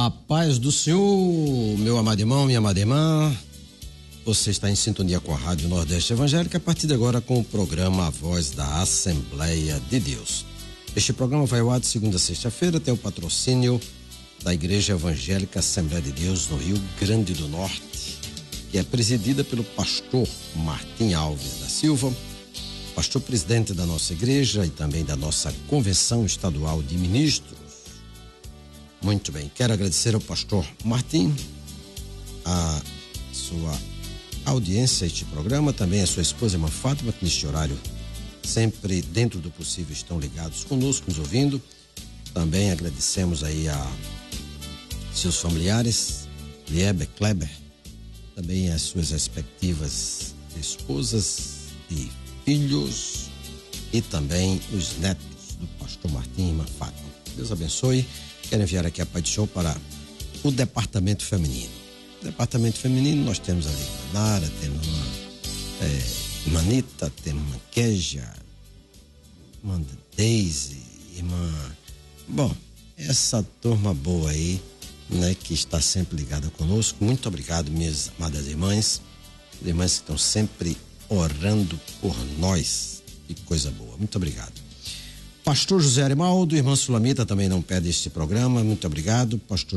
A paz do Senhor, meu amado irmão, minha amada irmã. Você está em sintonia com a Rádio Nordeste Evangélica a partir de agora com o programa A Voz da Assembleia de Deus. Este programa vai ao ar de segunda a sexta-feira, tem o patrocínio da Igreja Evangélica Assembleia de Deus no Rio Grande do Norte, que é presidida pelo pastor Martim Alves da Silva, pastor presidente da nossa igreja e também da nossa Convenção Estadual de Ministros. Muito bem, quero agradecer ao pastor Martim, a sua audiência a este programa, também a sua esposa, irmã Fátima, que neste horário, sempre dentro do possível, estão ligados conosco, nos ouvindo. Também agradecemos aí a seus familiares, Lieber, Kleber, também as suas respectivas esposas e filhos, e também os netos do pastor Martim e irmã Fátima. Deus abençoe. Quero enviar aqui a paz de show para o departamento feminino. No departamento feminino nós temos ali a Nara, temos uma Manita, temos uma Keja, irmã Deise, irmã... Bom, essa turma boa aí, né, que está sempre ligada conosco. Muito obrigado, minhas amadas irmãs que estão sempre orando por nós. Que coisa boa, muito obrigado. Pastor José Arimaldo, irmã Sulamita também não perde este programa, muito obrigado. Pastor